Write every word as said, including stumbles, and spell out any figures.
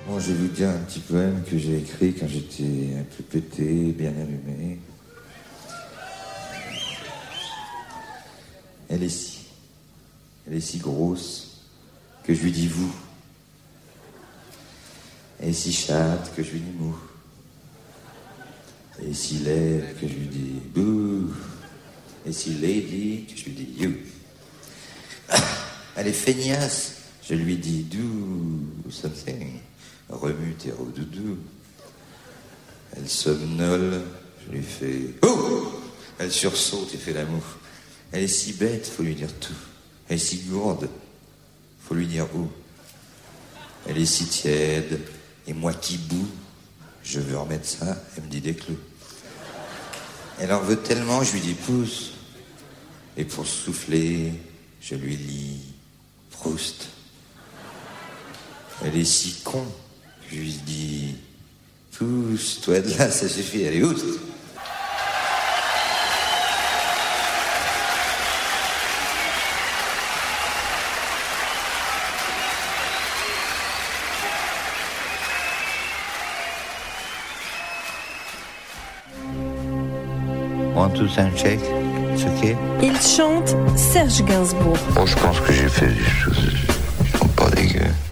Bon, je vais vous dire un petit poème que j'ai écrit quand j'étais un peu pété, bien allumé. Elle est si, elle est si grosse que je lui dis vous. Elle est si chatte que je lui dis mou. Elle est si laide que je lui dis bouh. Elle est si lady que je lui dis you. Elle est feignasse, je lui dis do something. Remue tes doudou. Elle somnole, je lui fais oh. Elle sursaute et fait l'amour. Elle est si bête, faut lui dire tout. Elle est si gourde, faut lui dire où. Elle est si tiède, et moi qui boue, je veux remettre ça, elle me dit des clous. Elle en veut tellement, je lui dis pousse. Et pour souffler, je lui lis Proust. Elle est si con, je lui dis pousse-toi de là, ça suffit, allez oust. One, two, sound check. It's okay. Il chante Serge Gainsbourg. Bon, je pense que j'ai fait des choses pas dégueu.